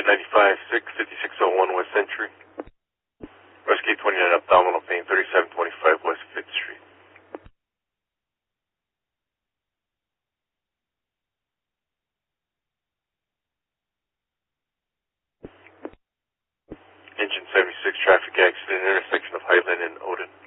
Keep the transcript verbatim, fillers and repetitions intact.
Engine ninety-five, six, fifty-six oh one West Century. Rescue twenty-nine, abdominal pain, thirty-seven twenty-five West fifth Street. Engine seventy-six, traffic accident, intersection of Highland and Odin.